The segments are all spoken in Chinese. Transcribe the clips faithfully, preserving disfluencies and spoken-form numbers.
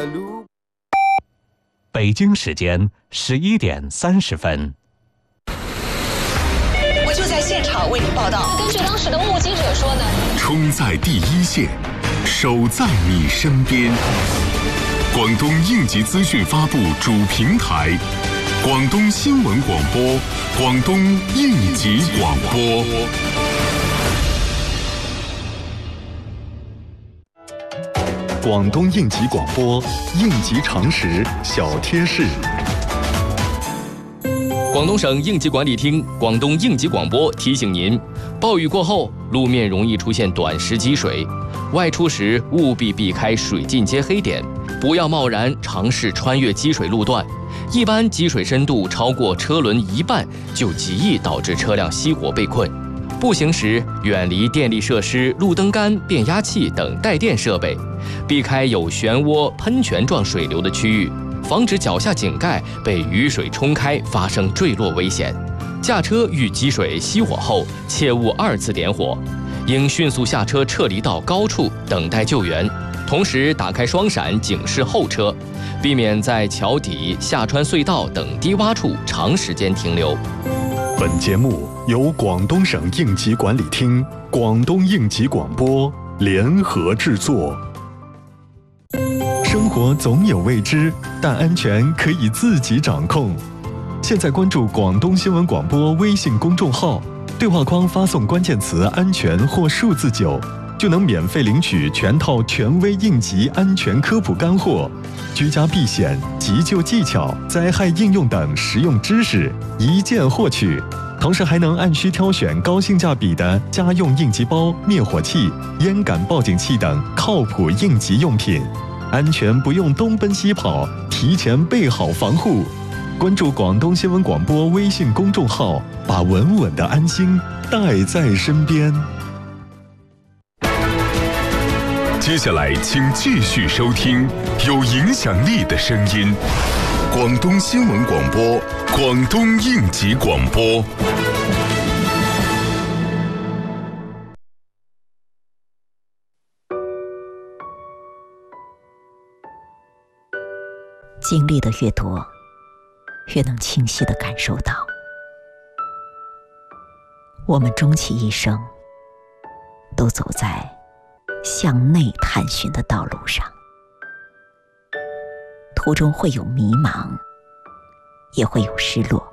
北京时间十一点三十分。 我就在现场为您报道。 根据当时的目击者说呢， 冲在第一线，守在你身边。广东应急资讯发布主平台，广东新闻广播，广东应急广播。广东应急广播，应急常识小贴士。 广东省应急管理厅、广东应急广播提醒您：暴雨过后，路面容易出现短时积水，外出时务必避开水浸街黑点，不要贸然尝试穿越积水路段。一般积水深度超过车轮一半，就极易导致车辆熄火被困。步行时远离电力设施、路灯杆、变压器等带电设备，避开有漩涡、喷泉状水流的区域，防止脚下井盖被雨水冲开，发生坠落危险。驾车遇积水熄火后，切勿二次点火，应迅速下车撤离到高处等待救援，同时打开双闪警示后车，避免在桥底、下穿隧道等低洼处长时间停留。 本节目由广东省应急管理厅、广东应急广播联合制作。生活总有未知，但安全可以自己掌控。现在关注广东新闻广播微信公众号，对话框发送关键词“安全”或数字九，就能免费领取全套权威应急安全科普干货、居家避险、急救技巧、灾害应用等实用知识，一键获取。同时还能按需挑选高性价比的家用应急包、灭火器、烟感报警器等靠谱应急用品，安全不用东奔西跑，提前备好防护。关注广东新闻广播微信公众号，把稳稳的安心带在身边。接下来请继续收听有影响力的声音，广东新闻广播，广东应急广播。 经历的越多，越能清晰地感受到，我们终其一生都走在向内探寻的道路上，途中会有迷茫，也会有失落。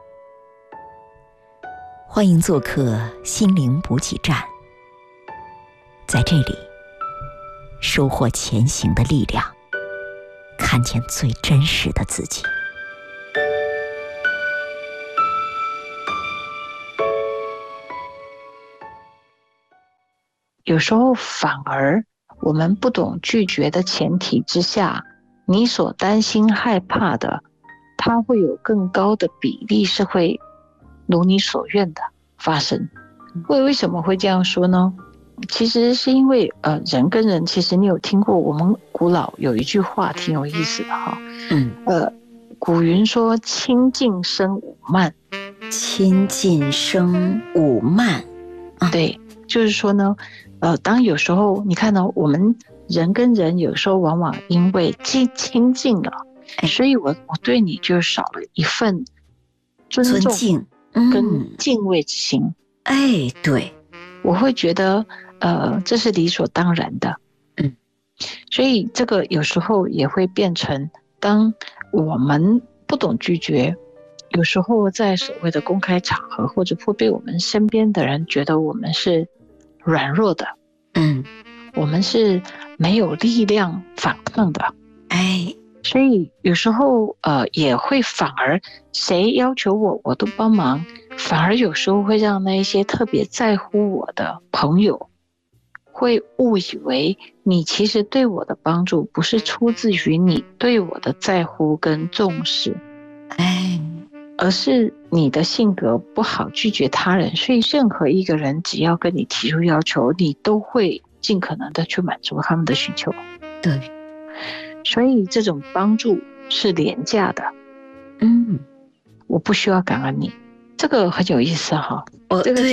欢迎做客心灵补给站，在这里收获前行的力量，看见最真实的自己。 有时候反而我们不懂拒绝的前提之下，你所担心害怕的，它会有更高的比例是会如你所愿的发生。为为什么会这样说呢？其实是因为呃，人跟人，其实你有听过我们古老有一句话挺有意思的哈，嗯，呃，古云说亲近生五慢， 亲近生五慢， 啊、对，就是说呢，呃，当有时候你看到我们人跟人有时候往往因为亲亲近了，所以我我对你就少了一份尊重、尊敬跟敬畏之心。嗯、 哎，对， 我会觉得。呃，这是理所当然的，嗯，所以这个有时候也会变成，当我们不懂拒绝，有时候在所谓的公开场合，或者会被我们身边的人觉得我们是软弱的，嗯，我们是没有力量反抗的，哎，所以有时候呃也会反而谁要求我，我都帮忙，反而有时候会让那一些特别在乎我的朋友。会误以为你其实对我的帮助不是出自于你对我的在乎跟重视，哎，而是你的性格不好拒绝他人，所以任何一个人只要跟你提出要求，你都会尽可能的去满足他们的需求。对，所以这种帮助是廉价的。嗯，我不需要感恩你，这个很有意思哈。 我、这个、对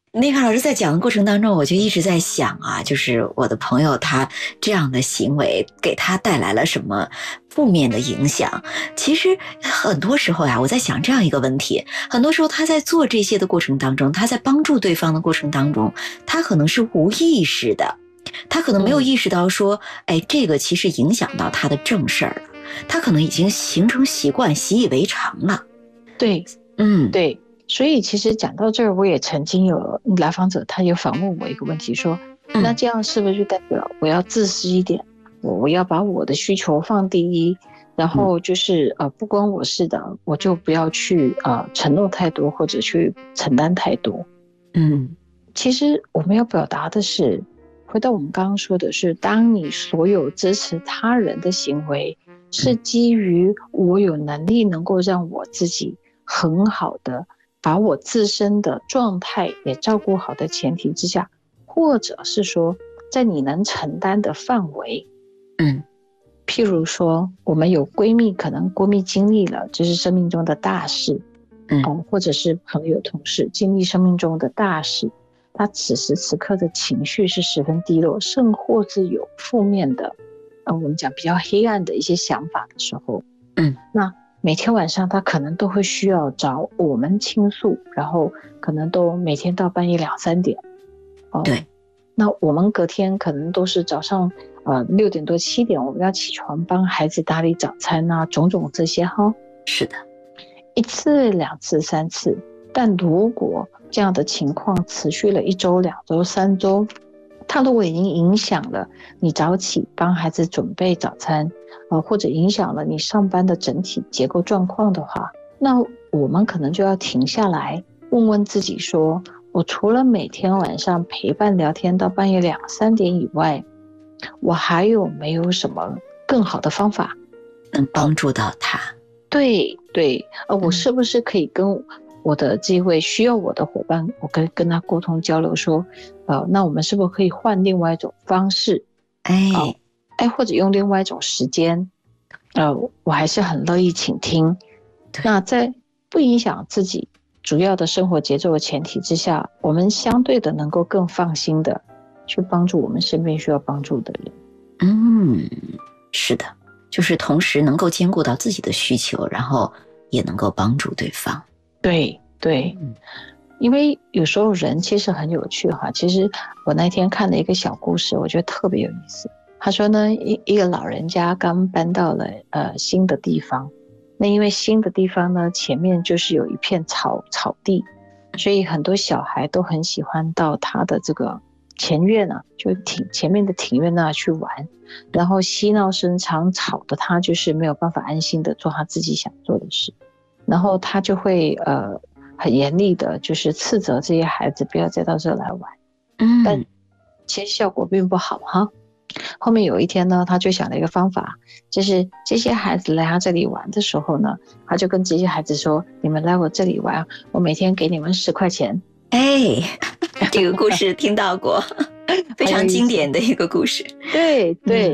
那个老师在讲的过程当中，我就一直在想啊，就是我的朋友他这样的行为给他带来了什么负面的影响。其实很多时候呀，我在想这样一个问题，很多时候他在做这些的过程当中，他在帮助对方的过程当中，他可能是无意识的，他可能没有意识到说，哎，这个其实影响到他的正事儿了，他可能已经形成习惯，习以为常了。 对， 嗯， 对。所以其实讲到这儿，我也曾经有来访者，他有反问我一个问题，说， 嗯、 那这样是不是就代表我要自私一点，我我要把我的需求放第一，然后就是呃不关我事的，我就不要去呃承诺太多或者去承担太多。 嗯， 其实我们要表达的是，回到我们刚刚说的是，当你所有支持他人的行为是基于我有能力能够让我自己很好的把我自身的状态也照顾好的前提之下，或者是说在你能承担的范围， 嗯， 譬如说我们有闺蜜，可能闺蜜经历了就是生命中的大事， 嗯、 哦，或者是朋友同事经历生命中的大事，他此时此刻的情绪是十分低落，甚或是有负面的，呃，我们讲比较黑暗的一些想法的时候， 嗯， 那每天晚上他可能都会需要找我们倾诉，然后可能都每天到半夜两三点，哦， 对， 那我们隔天可能都是早上呃六点多七点我们要起床帮孩子打理早餐啊，种种这些哈， 是的， 一次两次三次，但如果这样的情况持续了一周两周三周，它如果已经影响了你早起帮孩子准备早餐，呃，或者影响了你上班的整体结构状况的话，那我们可能就要停下来问问自己说，我除了每天晚上陪伴聊天到半夜两三点以外，我还有没有什么更好的方法能帮助到他？ 对对，呃，我是不是可以跟我的这位需要我的伙伴，我跟跟他沟通交流说，呃，那我们是不是可以换另外一种方式？ 哎、 呃，哎，或者用另外一种时间，呃，我还是很乐意倾听。那在不影响自己主要的生活节奏的前提之下，我们相对的能够更放心的去帮助我们身边需要帮助的人。 嗯，是的，就是同时能够兼顾到自己的需求，然后也能够帮助对方。 对对，因为有时候人其实很有趣哈。其实我那天看了一个小故事，我觉得特别有意思。他说呢，一一个老人家刚搬到了呃新的地方，那因为新的地方呢，前面就是有一片草草地，所以很多小孩都很喜欢到他的这个前院啊，就庭前面的庭院那去玩，然后嬉闹声常吵的他就是没有办法安心的做他自己想做的事。然后他就会呃很严厉的，就是斥责这些孩子不要再到这来玩。 嗯， 但其实效果并不好哈。后面有一天呢，他就想了一个方法，就是这些孩子来他这里玩的时候呢，他就跟这些孩子说：“你们来我这里玩，我每天给你们十块钱。” 哎，这个故事听到过，非常经典的一个故事。 对对。